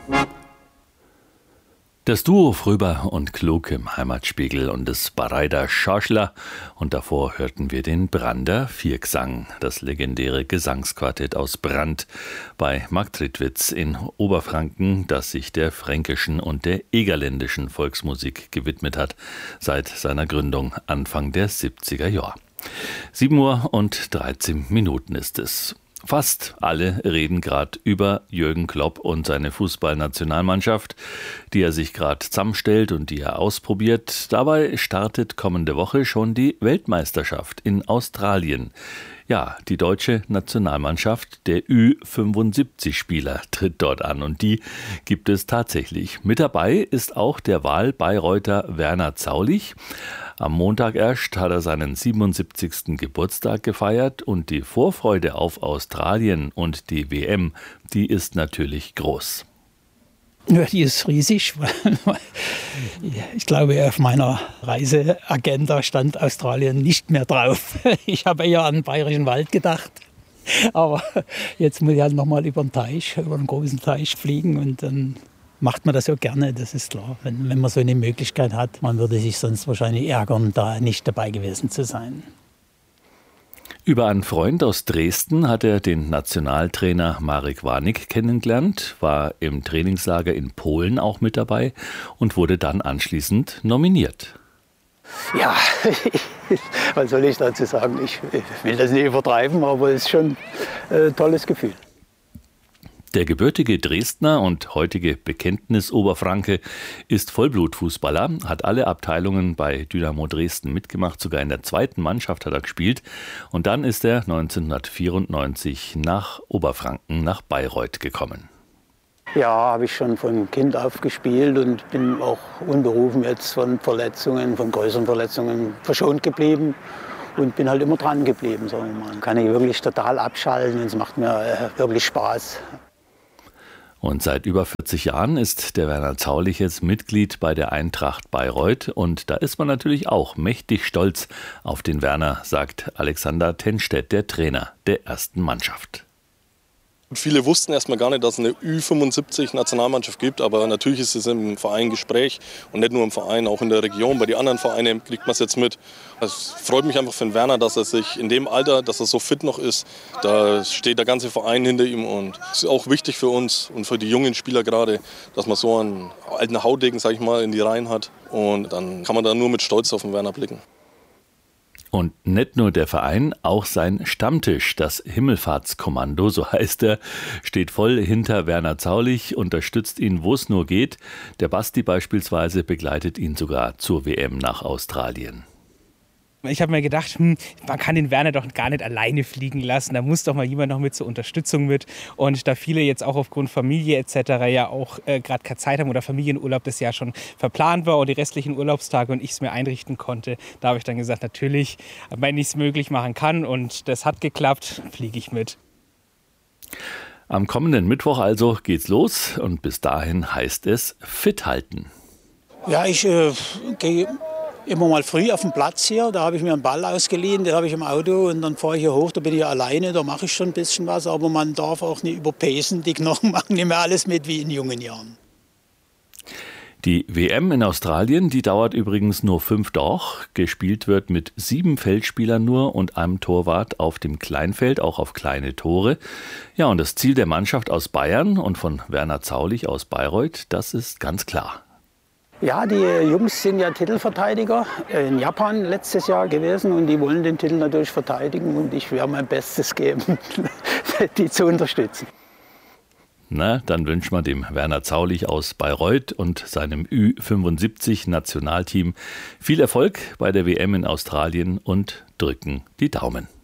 Das Duo Fröber und Klug im Heimatspiegel und das Bareider Schorschler. Und davor hörten wir den Brander Viergesang, das legendäre Gesangsquartett aus Brand bei Marktredwitz in Oberfranken, das sich der fränkischen und der egerländischen Volksmusik gewidmet hat, seit seiner Gründung Anfang der 70er Jahre. 7:13 Uhr ist es. Fast alle reden gerade über Jürgen Klopp und seine Fußballnationalmannschaft, die er sich gerade zusammenstellt und die er ausprobiert. Dabei startet kommende Woche schon die Weltmeisterschaft in Australien. Ja, die deutsche Nationalmannschaft der Ü75-Spieler tritt dort an und die gibt es tatsächlich. Mit dabei ist auch der Wahlbayreuther Werner Zaulich. Am Montag erst hat er seinen 77. Geburtstag gefeiert und die Vorfreude auf Australien und die WM, die ist natürlich groß. Ja, die ist riesig. Ich glaube, auf meiner Reiseagenda stand Australien nicht mehr drauf. Ich habe eher an den Bayerischen Wald gedacht. Aber jetzt muss ich halt nochmal über den großen Teich fliegen und dann macht man das so gerne, das ist klar. Wenn man so eine Möglichkeit hat, man würde sich sonst wahrscheinlich ärgern, da nicht dabei gewesen zu sein. Über einen Freund aus Dresden hat er den Nationaltrainer Marek Warnig kennengelernt, war im Trainingslager in Polen auch mit dabei und wurde dann anschließend nominiert. Ja, was soll ich dazu sagen? Ich will das nicht übertreiben, aber es ist schon ein tolles Gefühl. Der gebürtige Dresdner und heutige Bekenntnis-Oberfranke ist Vollblutfußballer, hat alle Abteilungen bei Dynamo Dresden mitgemacht, sogar in der zweiten Mannschaft hat er gespielt. Und dann ist er 1994 nach Oberfranken, nach Bayreuth gekommen. Ja, habe ich schon von Kind auf gespielt und bin auch unberufen jetzt von Verletzungen, von größeren Verletzungen verschont geblieben. Und bin halt immer dran geblieben, sagen wir mal. Kann ich wirklich total abschalten und es macht mir wirklich Spaß. Und seit über 40 Jahren ist der Werner Zaulich jetzt Mitglied bei der Eintracht Bayreuth. Und da ist man natürlich auch mächtig stolz auf den Werner, sagt Alexander Tenstedt, der Trainer der ersten Mannschaft. Viele wussten erstmal gar nicht, dass es eine Ü75-Nationalmannschaft gibt, aber natürlich ist es im Verein Gespräch und nicht nur im Verein, auch in der Region. Bei den anderen Vereinen kriegt man es jetzt mit. Es freut mich einfach für den Werner, dass er sich in dem Alter, dass er so fit noch ist, da steht der ganze Verein hinter ihm und es ist auch wichtig für uns und für die jungen Spieler gerade, dass man so einen alten Haudegen, sag ich mal, in die Reihen hat und dann kann man da nur mit Stolz auf den Werner blicken. Und nicht nur der Verein, auch sein Stammtisch, das Himmelfahrtskommando, so heißt er, steht voll hinter Werner Zaulich, unterstützt ihn, wo es nur geht. Der Basti beispielsweise begleitet ihn sogar zur WM nach Australien. Ich habe mir gedacht, man kann den Werner doch gar nicht alleine fliegen lassen. Da muss doch mal jemand noch mit zur Unterstützung mit. Und da viele jetzt auch aufgrund Familie etc. ja auch gerade keine Zeit haben oder Familienurlaub das Jahr schon verplant war und die restlichen Urlaubstage und ich es mir einrichten konnte, da habe ich dann gesagt, natürlich, wenn ich es möglich machen kann und das hat geklappt, fliege ich mit. Am kommenden Mittwoch also geht's los und bis dahin heißt es fit halten. Ja, ich gehe immer mal früh auf den Platz hier, da habe ich mir einen Ball ausgeliehen, den habe ich im Auto und dann fahre ich hier hoch, da bin ich alleine, da mache ich schon ein bisschen was, aber man darf auch nicht überpacen, die Knochen machen nicht mehr alles mit wie in jungen Jahren. Die WM in Australien, die dauert übrigens nur 5 Tage. Gespielt wird mit 7 Feldspielern nur und einem Torwart auf dem Kleinfeld, auch auf kleine Tore. Ja, und das Ziel der Mannschaft aus Bayern und von Werner Zaulich aus Bayreuth, das ist ganz klar. Ja, die Jungs sind ja Titelverteidiger in Japan letztes Jahr gewesen und die wollen den Titel natürlich verteidigen und ich werde mein Bestes geben, die zu unterstützen. Na, dann wünschen wir dem Werner Zaulich aus Bayreuth und seinem Ü75-Nationalteam viel Erfolg bei der WM in Australien und drücken die Daumen.